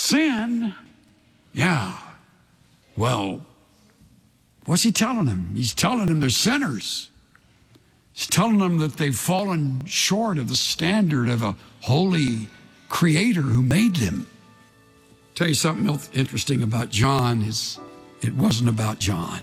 sin? Yeah. Well, what's he telling them? He's telling them they're sinners. He's telling them that they've fallen short of the standard of a holy creator who made them. Tell you something else interesting about John is it wasn't about John.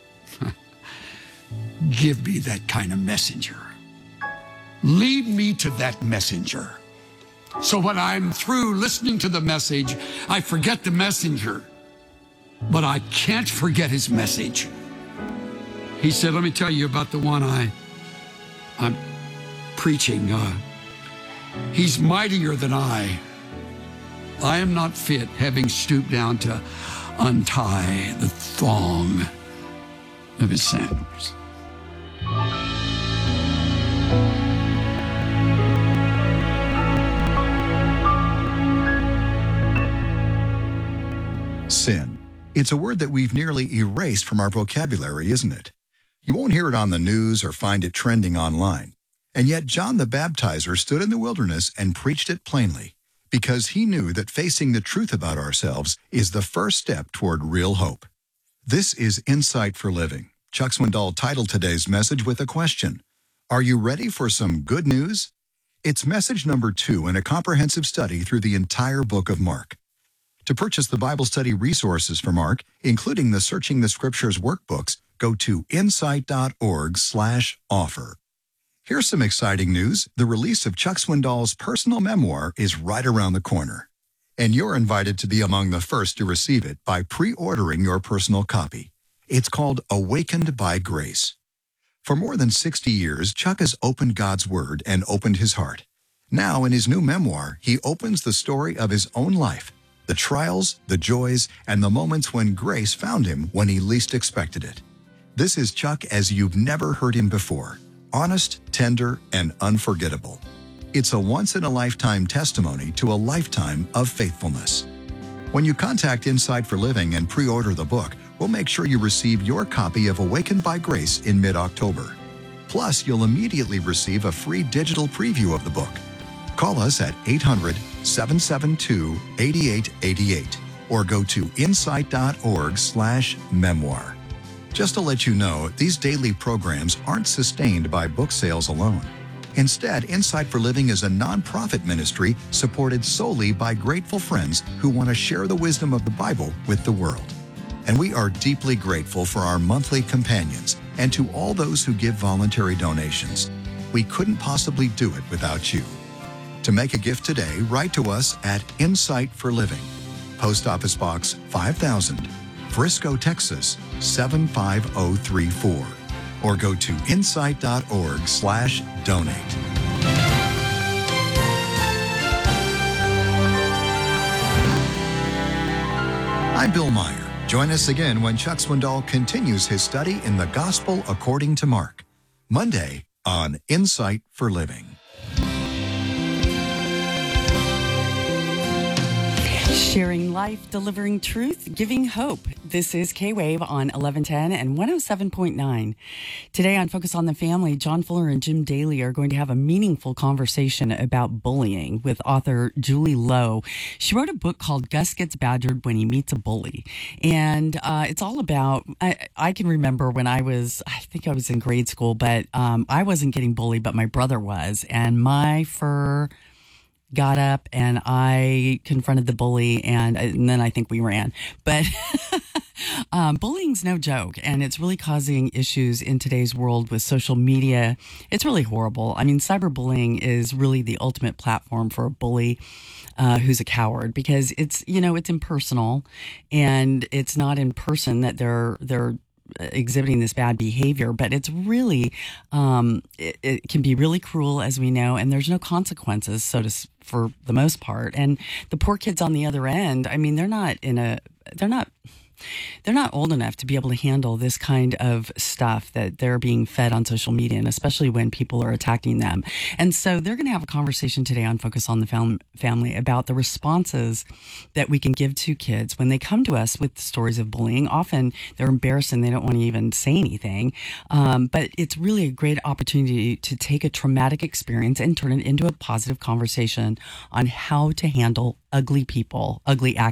Give me that kind of messenger. Lead me to that messenger. So when I'm through listening to the message, I forget the messenger, but I can't forget his message. He said, let me tell you about the one I'm preaching. He's mightier than I. I am not fit, having stooped down to untie the thong of his sandals. Sin. It's a word that we've nearly erased from our vocabulary, isn't it? You won't hear it on the news or find it trending online. And yet John the Baptizer stood in the wilderness and preached it plainly, because he knew that facing the truth about ourselves is the first step toward real hope. This is Insight for Living. Chuck Swindoll titled today's message with a question. Are you ready for some good news? It's message number 2 in a comprehensive study through the entire book of Mark. To purchase the Bible study resources for Mark, including the Searching the Scriptures workbooks, go to insight.org/offer. Here's some exciting news. The release of Chuck Swindoll's personal memoir is right around the corner. And you're invited to be among the first to receive it by pre-ordering your personal copy. It's called Awakened by Grace. For more than 60 years, Chuck has opened God's Word and opened his heart. Now, in his new memoir, he opens the story of his own life, the trials, the joys, and the moments when grace found him when he least expected it. This is Chuck as you've never heard him before. Honest, tender, and unforgettable. It's a once-in-a-lifetime testimony to a lifetime of faithfulness. When you contact Insight for Living and pre-order the book, we'll make sure you receive your copy of Awakened by Grace in mid-October. Plus, you'll immediately receive a free digital preview of the book. Call us at 800-772-8888 or go to insight.org/memoir. Just to let you know, these daily programs aren't sustained by book sales alone. Instead, Insight for Living is a nonprofit ministry supported solely by grateful friends who want to share the wisdom of the Bible with the world. And we are deeply grateful for our monthly companions and to all those who give voluntary donations. We couldn't possibly do it without you. To make a gift today, write to us at Insight for Living, Post Office Box 5000, Frisco, Texas 75034, or go to insight.org/donate. I'm Bill Meyer. Join us again when Chuck Swindoll continues his study in the Gospel according to Mark, Monday on Insight for Living. Sharing life, delivering truth, giving hope. This is K-Wave on 1110 and 107.9. Today on Focus on the Family, John Fuller and Jim Daly are going to have a meaningful conversation about bullying with author Julie Lowe. She wrote a book called Gus Gets Badgered When He Meets a Bully. And it's all about, I can remember when I think I was in grade school, but I wasn't getting bullied, but my brother was. And my fur got up and I confronted the bully and then I think we ran. But bullying's no joke, and it's really causing issues in today's world with social media. It's really horrible. I mean, cyberbullying is really the ultimate platform for a bully who's a coward, because it's impersonal, and it's not in person that they're exhibiting this bad behavior, but it's really it can be really cruel, as we know, and there's no consequences, for the most part. And the poor kids on the other end, I mean, they're not old enough to be able to handle this kind of stuff that they're being fed on social media, and especially when people are attacking them. And so they're going to have a conversation today on Focus on the Family about the responses that we can give to kids when they come to us with stories of bullying. Often they're embarrassed and they don't want to even say anything. But it's really a great opportunity to take a traumatic experience and turn it into a positive conversation on how to handle ugly people, ugly